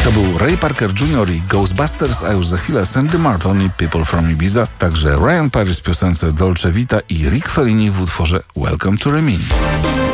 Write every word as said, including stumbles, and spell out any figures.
To był Ray Parker junior i Ghostbusters, a już za chwilę Sandy Martin i People from Ibiza, także Ryan Paris w piosence Dolce Vita i Rick Fellini w utworze Welcome to Rimini.